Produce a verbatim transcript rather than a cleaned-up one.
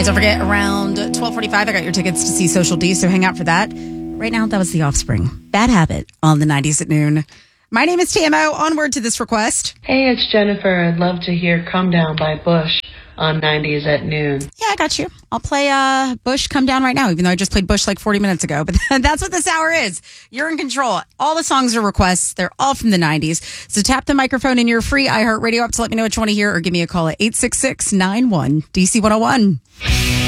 don't forget, around twelve forty-five, I got your tickets to see Social D, so hang out for that. Right now, that was The Offspring. Bad Habit on the nineties at noon. My name is T M O. Onward to this request. Hey, it's Jennifer. I'd love to hear Come Down by Bush on nineties at noon. Yeah, I got you. I'll play uh, Bush Come Down right now, even though I just played Bush like forty minutes ago. But that's what this hour is. You're in control. All the songs are requests. They're all from the nineties. So tap the microphone in your free iHeartRadio app to let me know what you want to hear, or give me a call at eight six six, nine one, D C one oh one.